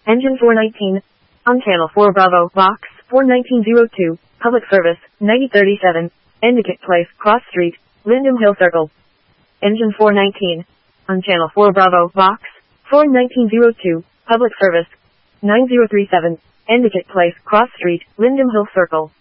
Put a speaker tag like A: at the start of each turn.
A: Engine 419. On Channel 4 Bravo, Box 41902, Public Service, 9037, Endicott Place, Cross Street, Lyndon Hill Circle. Engine 419. On Channel 4 Bravo, Box 41902, Public Service, 9037, Endicott Place, Cross Street, Lyndon Hill Circle.